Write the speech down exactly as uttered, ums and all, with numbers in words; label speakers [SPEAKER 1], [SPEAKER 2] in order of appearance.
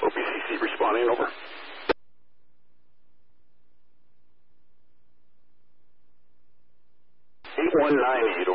[SPEAKER 1] O P C C responding, over. eight one nine eight,